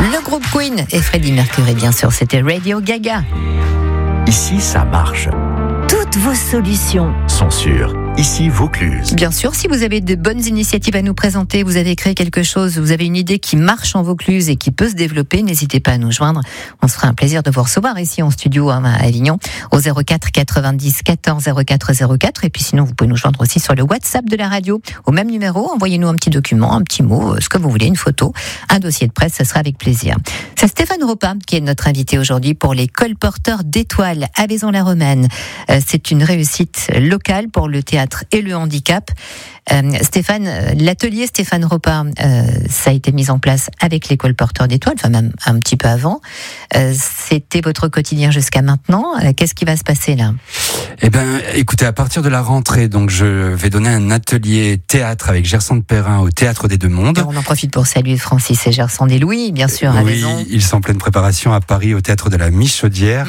Le groupe Queen et Freddie Mercury, bien sûr, c'était Radio Gaga. Ici, ça marche. Toutes vos solutions Sont sûres. Ici, Vaucluse. Bien sûr, si vous avez de bonnes initiatives à nous présenter, vous avez créé quelque chose, vous avez une idée qui marche en Vaucluse et qui peut se développer, n'hésitez pas à nous joindre. On se fera un plaisir de vous recevoir ici en studio à Avignon au 04 90 14 04 04. Et puis sinon, vous pouvez nous joindre aussi sur le WhatsApp de la radio au même numéro. Envoyez-nous un petit document, un petit mot, ce que vous voulez, une photo, un dossier de presse, ce sera avec plaisir. C'est Stéphane Ropa qui est notre invité aujourd'hui pour les colporteurs d'étoiles à Vaison-la-Romaine. C'est une réussite locale pour le théâtre et le handicap. Stéphane, l'atelier Stéphane Ropa, ça a été mis en place avec les colporteurs d'étoiles, enfin même un petit peu avant. C'était votre quotidien jusqu'à maintenant. Qu'est-ce qui va se passer là ? Eh ben, écoutez, à partir de la rentrée, donc je vais donner un atelier théâtre avec Gerson de Perrin au Théâtre des Deux Mondes. Et on en profite pour saluer Francis et Gerson et Louis, bien sûr, à Vaison. Oui, ils sont en pleine préparation à Paris au Théâtre de la Michaudière.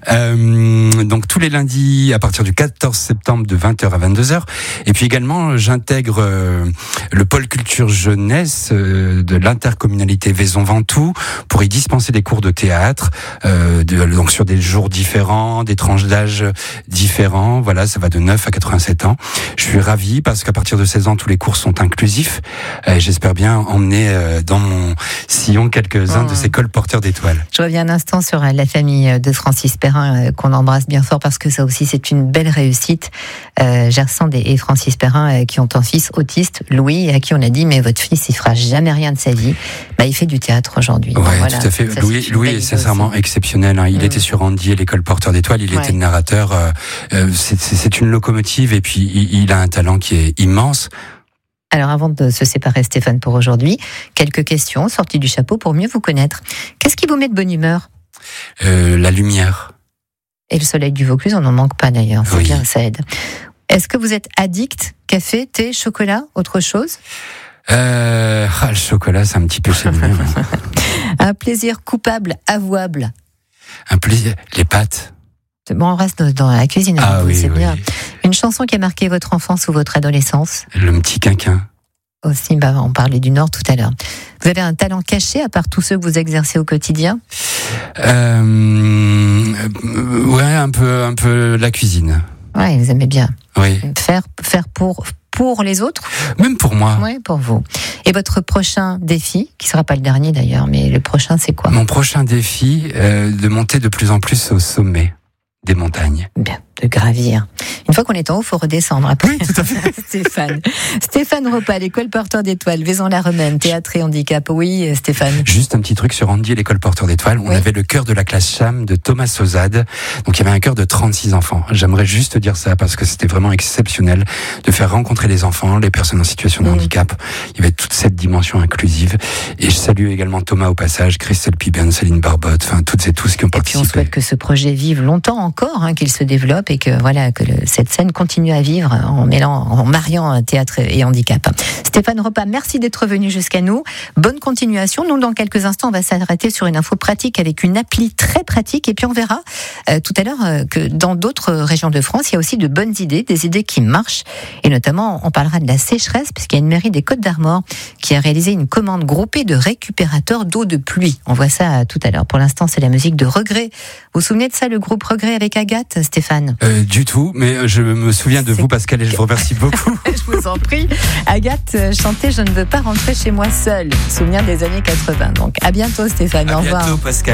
Donc tous les lundis à partir du 14 septembre de 20h à 22h. Et puis également, j'intègre le pôle culture jeunesse de l'intercommunalité Vaison-Ventoux pour y dispenser des cours de théâtre, donc sur des jours différents, des tranches d'âge différents. Voilà, ça va de 9 à 87 ans. Je suis ravi parce qu'à partir de 16 ans, tous les cours sont inclusifs. J'espère bien emmener dans mon sillon quelques-uns de ces colporteurs d'étoiles. Je reviens un instant sur la famille de Francis Perrin qu'on embrasse bien fort parce que ça aussi c'est une belle réussite. Gerson et Francis Perrin qui ont un fils autiste, Louis, à qui on a dit mais votre fils il fera jamais rien de sa vie. Il fait du théâtre aujourd'hui. Ouais, voilà, tout à fait. ça, Louis est sincèrement exceptionnel. Hein. Il était sur Andy et les colporteurs d'étoiles. Il était le narrateur. C'est une locomotive et puis il a un talent qui est immense. Alors avant de se séparer Stéphane pour aujourd'hui, quelques questions sorties du chapeau pour mieux vous connaître. Qu'est-ce qui vous met de bonne humeur ? La lumière. Et le soleil du Vaucluse, on n'en manque pas d'ailleurs, c'est bien, ça aide. Est-ce que vous êtes addict ? Café, thé, chocolat, autre chose ? Le chocolat, c'est un petit peu chez moi. Un plaisir coupable, avouable ? Un plaisir, les pâtes. Bon, on reste dans la cuisine, c'est bien. Oui. Une chanson qui a marqué votre enfance ou votre adolescence ? Le petit quinquin. Aussi, on parlait du Nord tout à l'heure. Vous avez un talent caché à part tous ceux que vous exercez au quotidien ? Un peu la cuisine. Ouais, vous aimez bien. Oui. Faire pour les autres ? Même pour moi. Oui, pour vous. Et votre prochain défi, qui ne sera pas le dernier d'ailleurs, mais le prochain c'est quoi ? Mon prochain défi, de monter de plus en plus au sommet des montagnes. Bien, de gravir. Une fois qu'on est en haut, il faut redescendre après. Oui, tout à fait. Stéphane Ropa, l'école porteur d'étoiles, Vaison-la-Romaine, théâtre et handicap. Oui, Stéphane. Juste un petit truc sur Andy et l'école porteur d'étoiles. On avait le chœur de la classe Cham de Thomas Sauzade. Donc il y avait un chœur de 36 enfants. J'aimerais juste dire ça parce que c'était vraiment exceptionnel de faire rencontrer les enfants, les personnes en situation de handicap. Il y avait toute cette dimension inclusive. Et je salue également Thomas au passage, Christelle Piben, Céline Barbotte, enfin toutes et tous qui ont participé. Et puis on souhaite que ce projet vive longtemps encore, qu'il se développe et que cette scène continue à vivre en mariant théâtre et handicap. Stéphane Ropa, merci d'être venu jusqu'à nous. Bonne continuation. Nous, dans quelques instants, on va s'arrêter sur une info pratique avec une appli très pratique. Et puis, on verra tout à l'heure que dans d'autres régions de France, il y a aussi de bonnes idées, des idées qui marchent. Et notamment, on parlera de la sécheresse, puisqu'il y a une mairie des Côtes-d'Armor qui a réalisé une commande groupée de récupérateurs d'eau de pluie. On voit ça tout à l'heure. Pour l'instant, c'est la musique de Regret. Vous vous souvenez de ça, le groupe Regret avec Agathe, Stéphane ? Du tout, mais je me souviens de vous, Pascal, et je vous remercie beaucoup. Je vous en prie. Agathe chantait « Je ne veux pas rentrer chez moi seule ». Souvenir des années 80. Donc à bientôt Stéphane, au revoir. À bientôt Pascal.